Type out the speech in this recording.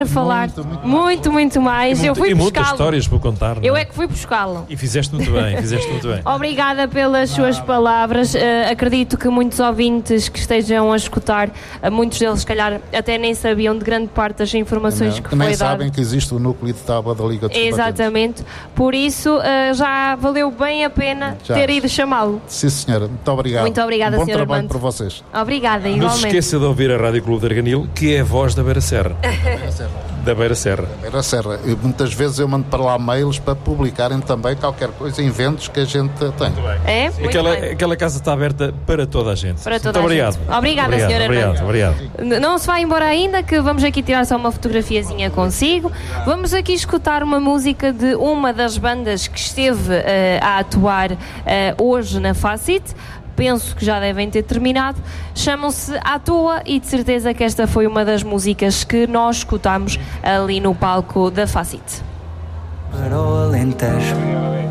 falar muito mais. Eu fui muitas buscá-lo. histórias para contar. Eu é que fui buscá-lo. E fizeste muito bem, Obrigada pelas suas palavras. Acredito que muitos ouvintes que estejam a escutar, muitos deles, se calhar, até nem sabiam de grande parte das informações que foi dado. Nem sabem que existe o núcleo de Tábua da Liga dos Combatentes. Exatamente. Por isso, já valeu bem a pena ter ido chamá-lo. Sim, senhora. Muito obrigado. Muito obrigada, bom Sr. trabalho Armando. para vocês. Obrigada, Não igualmente. se esqueça de ouvir a Rádio Clube de Arganil, que é a voz da Beira Serra. Da Beira Serra. Beira Serra. E muitas vezes eu mando para lá mails para publicarem também qualquer coisa, eventos que a gente tem. É? Muito bem. Aquela casa está aberta para toda a gente. Para toda Muito a obrigado. gente. Obrigada, Sr. Armando. Obrigado. Não se vai embora ainda, que vamos aqui tirar só uma fotografiazinha consigo. Vamos aqui escutar uma música de uma das bandas que esteve a atuar hoje na Facit. Penso que já devem ter terminado. Chamam-se À Toa e de certeza que esta foi uma das músicas que nós escutámos ali no palco da Facit. Para o Alentejo